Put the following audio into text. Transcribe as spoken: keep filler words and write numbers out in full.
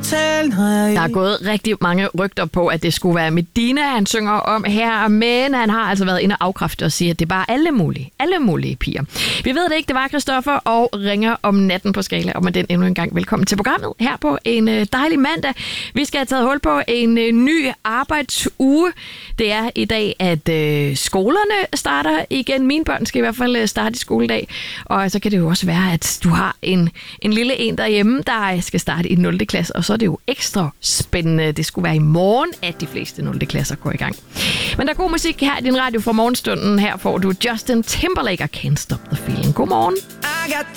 Der er gået rigtig mange rygter på, at det skulle være Medina, han synger om her, men han har altså været inde og afkræfte og sige, at det er bare alle mulige, alle mulige piger. Vi ved det ikke, det var Christoffer og ringer om natten på Skala, og med den endnu en gang velkommen til programmet her på en dejlig mandag. Vi skal have taget hul på en ny arbejdsuge. Det er i dag, at øh, skolerne starter igen. Mine børn skal i hvert fald starte i skoledag, og så kan det jo også være, at du har en, en lille en derhjemme, der skal starte i nul klasse, og så er det jo ekstra spændende. Det skulle være i morgen, at de fleste nul klasser går i gang. Men der er god musik her i din radio fra morgenstunden. Her får du Justin Timberlake og Can't Stop the Feeling. God morgen.